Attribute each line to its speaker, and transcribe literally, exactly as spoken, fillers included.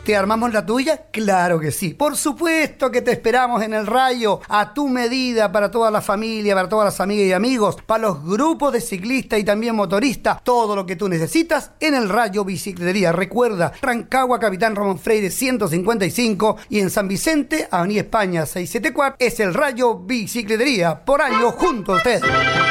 Speaker 1: ¿Te armamos la tuya? Claro que sí. Por supuesto que te esperamos en el Rayo, a tu medida, para toda la familia, para todas las amigas y amigos, para los grupos de ciclistas y también motoristas, todo lo que tú necesitas en el Rayo Bicicletería. Recuerda, Rancagua, Capitán Ramón Freire ciento cincuenta y cinco, y en San Vicente, Avenida España seiscientos setenta y cuatro, es el Rayo Bicicletería. Por año junto a ustedes.